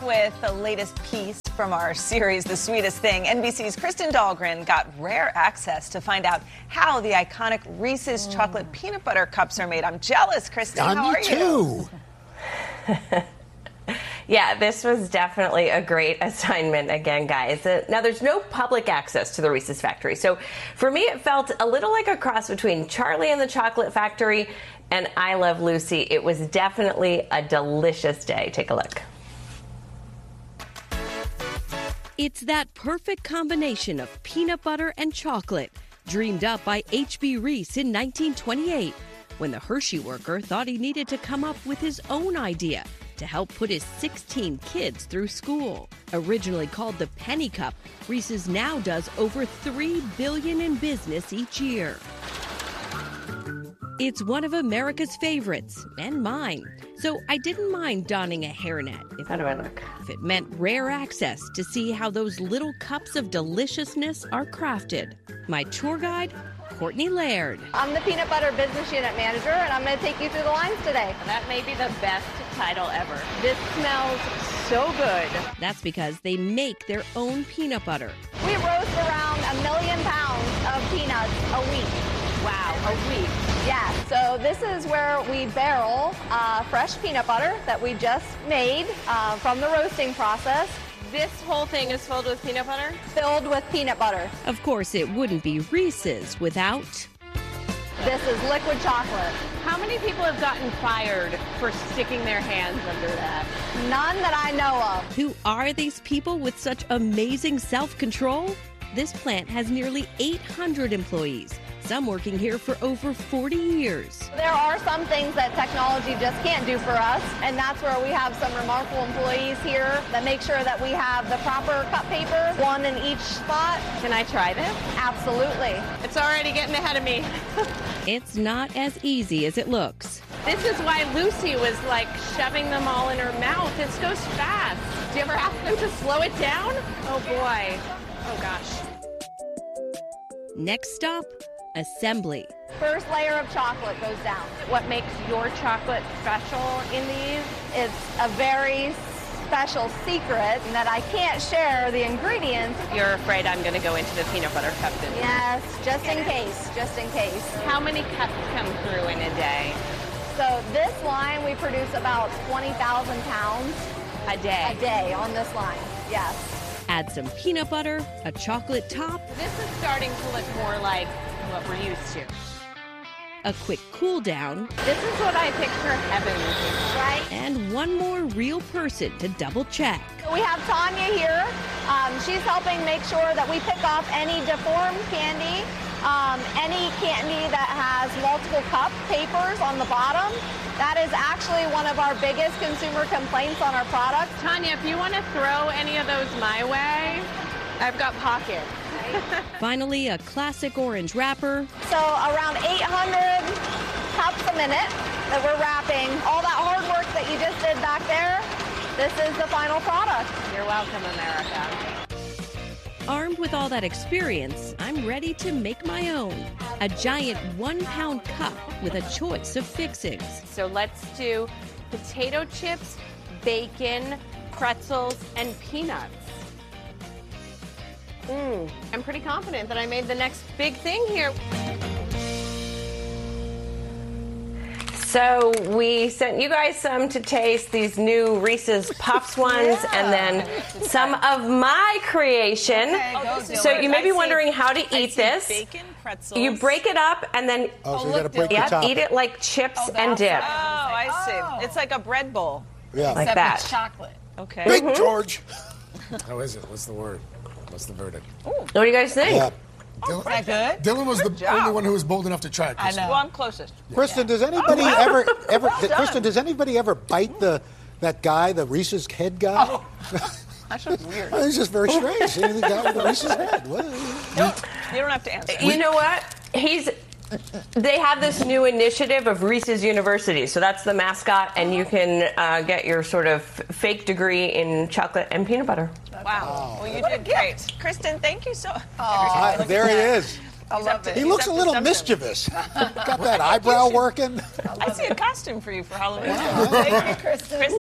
back with the latest piece from our series, The Sweetest Thing. NBC's Kristen Dahlgren got rare access to find out how the iconic Reese's chocolate peanut butter cups are made. I'm jealous, Kristen. How are you? Yeah, this was definitely a great assignment again, guys. Now, there's no public access to the Reese's factory. So for me, it felt a little like a cross between Charlie and the Chocolate Factory and I Love Lucy. It was definitely a delicious day. Take a look. It's that perfect combination of peanut butter and chocolate, dreamed up by H.B. Reese in 1928, when the Hershey worker thought he needed to come up with his own idea to help put his 16 kids through school. Originally called the Penny Cup, Reese's now does over $3 billion in business each year. It's one of America's favorites, and mine. So I didn't mind donning a hairnet. How do I look? If it meant rare access to see how those little cups of deliciousness are crafted. My tour guide, Courtney Laird. I'm the Peanut Butter Business Unit Manager, and I'm going to take you through the lines today. That may be the best title ever. This smells so good. That's because they make their own peanut butter. We roast around 1 million pounds of peanuts a week. Wow, a week. Yeah, so this is where we barrel fresh peanut butter that we just made from the roasting process. This whole thing is filled with peanut butter? Filled with peanut butter. Of course, it wouldn't be Reese's without... This is liquid chocolate. How many people have gotten fired for sticking their hands under that? None that I know of. Who are these people with such amazing self-control? This plant has nearly 800 employees, some working here for over 40 years. There are some things that technology just can't do for us, and that's where we have some remarkable employees here that make sure that we have the proper cut paper, one in each spot. Can I try this? Absolutely. It's already getting ahead of me. It's not as easy as it looks. This is why Lucy was like shoving them all in her mouth. It goes fast. Do you ever ask them to slow it down? Oh boy. Oh gosh. Next stop, assembly. First layer of chocolate goes down. What makes your chocolate special in these? It's a very special secret that I can't share the ingredients. You're afraid I'm going to go into the peanut butter cup, didn't you? Yes, just in case, just in case. How many cups come through in a day? So this line, we produce about 20,000 pounds A day? a day on this line, yes. Add some peanut butter, a chocolate top, This is starting to look more like what we're used to. a quick cool down, This is what I picture heaven looking like. Right? and one more real person to double check. We have Tanya here. She's helping make sure that we pick off any deformed candy, any candy that has multiple cup papers on the bottom. That is actually one of our biggest consumer complaints on our product. Tanya, if you want to throw any of those my way, I've got pockets. Finally, a classic orange wrapper, So around 800 cups a minute that we're wrapping. All that hard work that you just did back there, this is the final product. You're welcome, America. Armed with all that experience, I'm ready to make my own. A giant 1-pound cup with a choice of fixings. So let's do potato chips, bacon, pretzels, and peanuts. I'm pretty confident that I made the next big thing here. So we sent you guys some to taste, these new Reese's Puffs ones, and then some of my creation. So you may be wondering how to eat this. Bacon, pretzels. You break it up and then So you got to break the top. eat it like chips and dip. Oh, I see. It's like a bread bowl. Yeah. Like that. Chocolate. Okay. Big George. How is it? What's the word? What's the verdict? What do you guys think? Yeah. Dylan, Is that good? Dylan was the only one who was bold enough to try it. I know. Well, I'm closest. Kristen, does anybody Kristen, does anybody ever bite that guy, the Reese's head guy? Oh. That's just weird. It's just very strange. Seeing the guy with the Reese's head. What? You don't have to answer. You know what? They have this new initiative of Reese's University. So that's the mascot, and you can get your sort of fake degree in chocolate and peanut butter. Wow. Well, you did great. Kristen, thank you so There he is. I love it. He looks a little mischievous. Got that eyebrow working. I see a costume for you for Halloween. Thank you, Kristen.